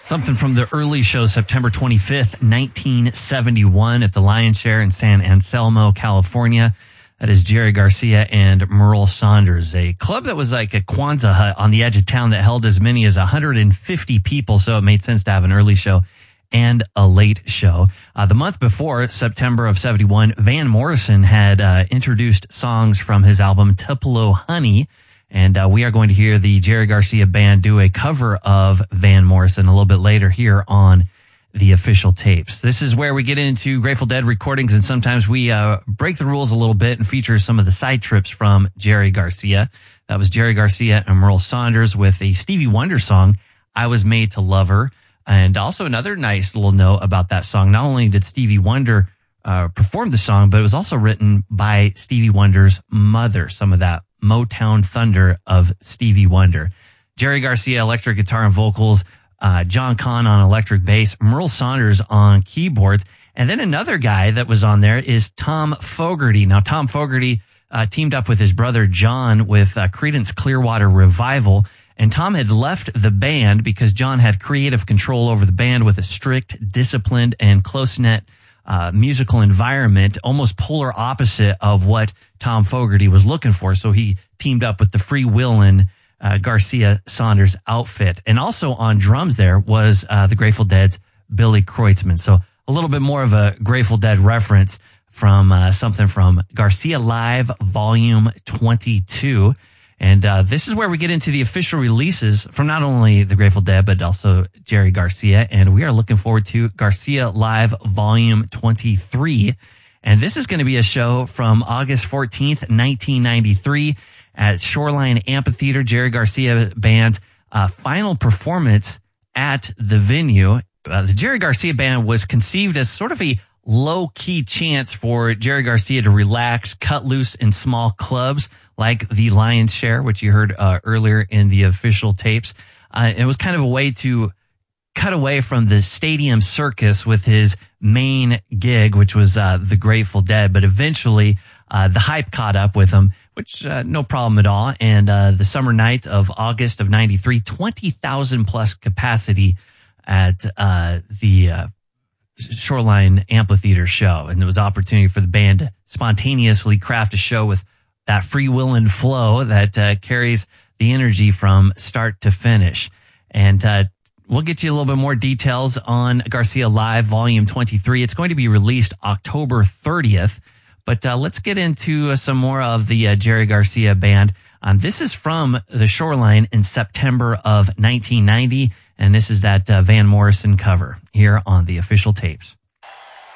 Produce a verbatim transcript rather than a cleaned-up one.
Something from the early show, September twenty-fifth, nineteen seventy-one at the Lion's Share in San Anselmo, California. That is Jerry Garcia and Merle Saunders, a club that was like a Kwanzaa hut on the edge of town that held as many as one hundred fifty people, so it made sense to have an early show and a late show. Uh, the month before, September of seventy-one, Van Morrison had uh, introduced songs from his album Tupelo Honey, and uh, we are going to hear the Jerry Garcia Band do a cover of Van Morrison a little bit later here on the official tapes. This is where we get into Grateful Dead recordings, and sometimes we uh, break the rules a little bit and feature some of the side trips from Jerry Garcia. That was Jerry Garcia and Merle Saunders with a Stevie Wonder song, I Was Made to Love Her. And also another nice little note about that song. Not only did Stevie Wonder uh, perform the song, but it was also written by Stevie Wonder's mother, some of that Motown thunder of Stevie Wonder. Jerry Garcia, electric guitar and vocals, uh, John Conn on electric bass, Merle Saunders on keyboards. And then another guy that was on there is Tom Fogerty. Now, Tom Fogerty uh, teamed up with his brother John with uh, Creedence Clearwater Revival. And Tom had left the band because John had creative control over the band with a strict, disciplined, and close-knit uh, musical environment, almost polar opposite of what Tom Fogerty was looking for. So he teamed up with the free-willin' uh, Garcia Saunders outfit. And also on drums there was uh, the Grateful Dead's Billy Kreutzmann. So a little bit more of a Grateful Dead reference from uh, something from Garcia Live Volume twenty-two. And uh, this is where we get into the official releases from not only the Grateful Dead, but also Jerry Garcia. And we are looking forward to Garcia Live Volume twenty-three. And this is going to be a show from August fourteenth, nineteen ninety-three at Shoreline Amphitheater, Jerry Garcia Band's uh, final performance at the venue. Uh, the Jerry Garcia Band was conceived as sort of a low-key chance for Jerry Garcia to relax, cut loose in small clubs like the Lion's Share, which you heard uh, earlier in the official tapes. Uh, it was kind of a way to cut away from the stadium circus with his main gig, which was uh, the Grateful Dead. But eventually, uh, the hype caught up with him, which uh, no problem at all. And uh, the summer night of August of ninety-three, twenty thousand plus capacity at uh, the uh, Shoreline Amphitheater show. And there was opportunity for the band to spontaneously craft a show with that free-willing flow that uh, carries the energy from start to finish. And uh, we'll get you a little bit more details on Garcia Live Volume twenty-three. It's going to be released October thirtieth. But uh, let's get into uh, some more of the uh, Jerry Garcia Band. Um, this is from the Shoreline in September of nineteen ninety, and this is that uh, Van Morrison cover here on the official tapes.